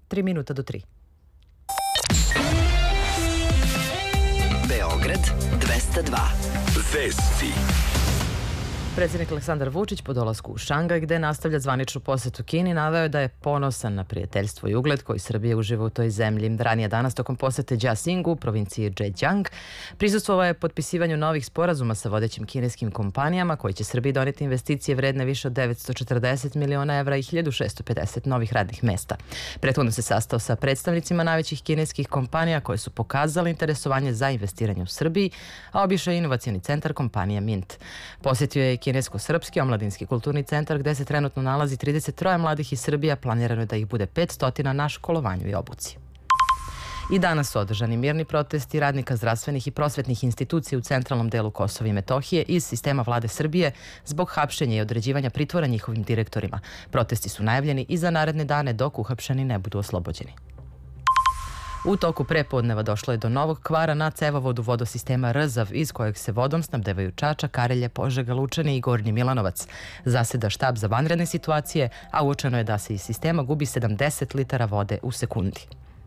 3 minuta do 3. Beograd 202. Vesti. Predsjednik Aleksandar Vučić po dolasku u Šangaj, gde nastavlja zvaničnu posetu Kini, naveo je da je ponosan na prijateljstvo i ugled koji Srbija uživa u toj zemlji. Ranije danas, tokom posete Jiaxingu u provinciji Zhejiang, prisustvovao je potpisivanju novih sporazuma sa vodećim kineskim kompanijama koji će Srbiji doneti investicije vredne više od 940 miliona evra i 1650 novih radnih mesta. Prethodno se sastao sa predstavnicima najvećih kineskih kompanija koje su pokazali interesovanje za investiranje u Srbiji, a obišao je inovacioni centar kompanije Mint. Posjetio je Kinesko-srpski omladinski kulturni centar gde se trenutno nalazi 33 mladih iz Srbije, a planirano je da ih bude 500 na školovanju i obuci. I danas su održani mirni protesti radnika zdravstvenih i prosvetnih institucija u centralnom delu Kosova i Metohije iz sistema vlade Srbije zbog hapšenja i određivanja pritvora njihovim direktorima. Protesti su najavljeni i za naredne dane dok uhapšeni ne budu oslobođeni. U toku prepodneva došlo je do novog kvara na cevovodu vodosistema Rzav, iz kojeg se vodom snabdevaju Čačak, Karelje, Požega, Lučani i Gornji Milanovac. Zaseda štab za vanredne situacije, a uočeno je da se iz sistema gubi 70 litara vode u sekundi.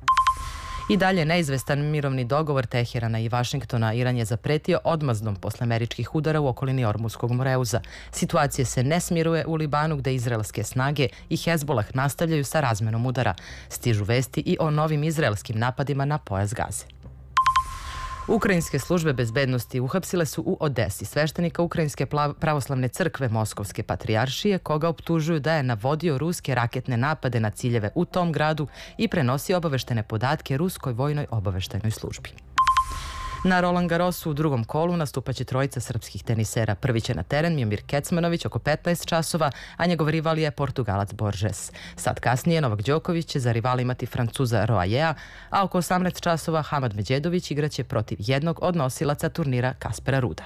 I dalje neizvestan mirovni dogovor Teherana i Vašingtona. Iran je zapretio odmazdom posle američkih udara u okolini Ormuskog Moreuza. Situacija se ne smiruje u Libanu, gde izraelske snage i Hezbolah nastavljaju sa razmenom udara. Stižu vesti i o novim izraelskim napadima na pojas Gaze. Ukrajinske službe bezbednosti uhapsile su u Odesi sveštenika Ukrajinske pravoslavne crkve Moskovske patrijaršije, koga optužuju da je navodio ruske raketne napade na ciljeve u tom gradu i prenosio obaveštene podatke ruskoj vojnoj obaveštajnoj službi. Na Roland Garrosu u drugom kolu nastupaće trojica srpskih tenisera. Prvi će na teren Miomir Kecmanović oko 15 časova, a njegov rival je Portugalac Borges. Sad kasnije Novak Đoković će za rivala imati Francuza Roajea, a oko 18 časova Hamad Međedović igraće protiv jednog od nosilaca turnira Kaspera Ruda.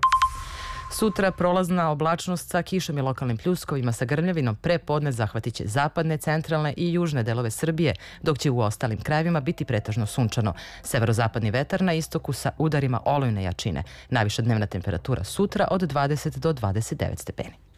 Sutra prolazna oblačnost sa kišom i lokalnim pljuskovima sa grmljavinom prepodne zahvatit će zapadne, centralne i južne delove Srbije, dok će u ostalim krajevima biti pretežno sunčano. Severozapadni vetar na istoku sa udarima olujne jačine. Najviša dnevna temperatura sutra od 20 do 29 stepeni.